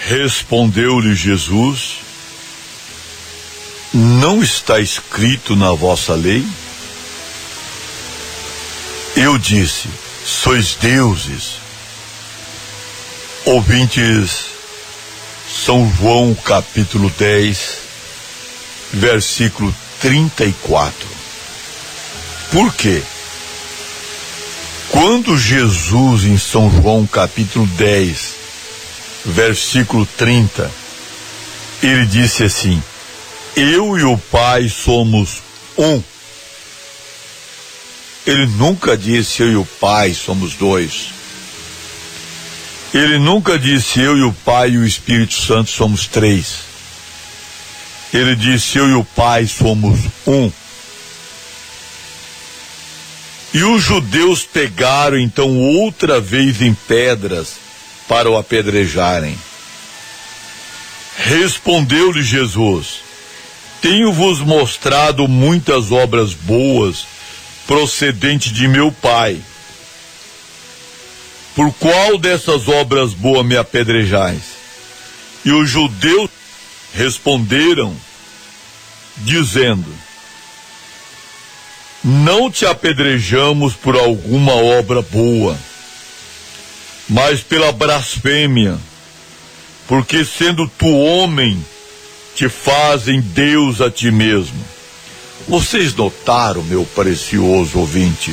Respondeu-lhe Jesus: não está escrito na vossa lei? Eu disse: sois deuses. Ouvintes, São João capítulo 10, versículo 34. Por quê? Quando Jesus, em São João capítulo 10, versículo 30, ele disse assim: eu e o Pai somos um. Ele nunca disse eu e o Pai somos dois. Ele nunca disse eu e o Pai e o Espírito Santo somos três. Ele disse eu e o Pai somos um. E os judeus pegaram então outra vez em pedras para o apedrejarem. Respondeu-lhe Jesus: tenho-vos mostrado muitas obras boas procedente de meu Pai. Por qual dessas obras boas me apedrejais? E os judeus responderam, dizendo: não te apedrejamos por alguma obra boa, mas pela blasfêmia, porque sendo tu homem, te fazem Deus a ti mesmo. Vocês notaram, meu precioso ouvinte?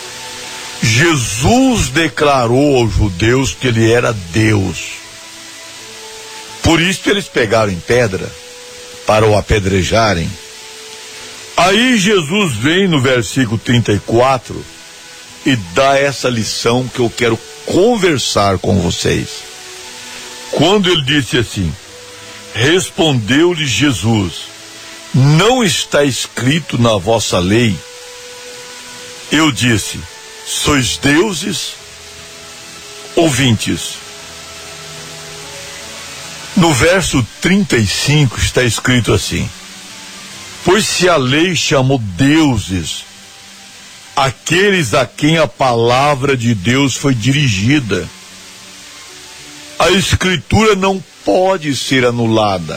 Jesus declarou aos judeus que ele era Deus. Por isso eles pegaram em pedra para o apedrejarem. Aí Jesus vem no versículo 34 e dá essa lição que eu quero conversar com vocês. Quando ele disse assim: respondeu-lhe Jesus: não está escrito na vossa lei? Eu disse: sois deuses? Ouvintes, no verso 35 está escrito assim: pois se a lei chamou deuses aqueles a quem a palavra de Deus foi dirigida, a Escritura não pode ser anulada.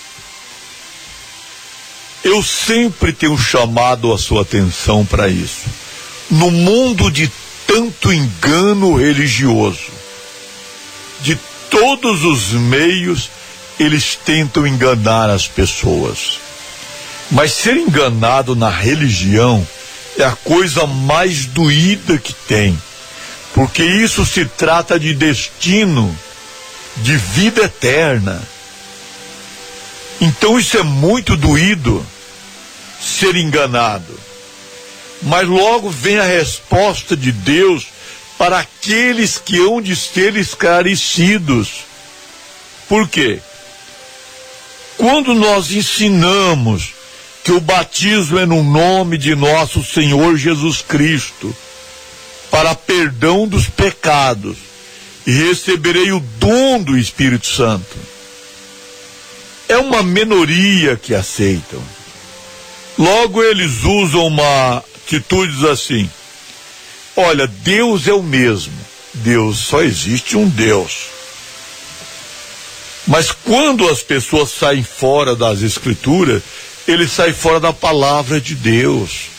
Eu sempre tenho chamado a sua atenção para isso. No mundo de tanto engano religioso, de todos os meios, eles tentam enganar as pessoas. Mas ser enganado na religião é a coisa mais doída que tem, porque isso se trata de destino, de vida eterna. Então isso é muito doído, ser enganado. Mas logo vem a resposta de Deus para aqueles que hão de ser esclarecidos. Por quê? Quando nós ensinamos que o batismo é no nome de nosso Senhor Jesus Cristo, para perdão dos pecados, e receberei o dom do Espírito Santo, é uma minoria que aceitam. Logo eles usam uma atitude assim: olha, Deus é o mesmo, Deus, só existe um Deus. Mas quando as pessoas saem fora das Escrituras, eles saem fora da palavra de Deus.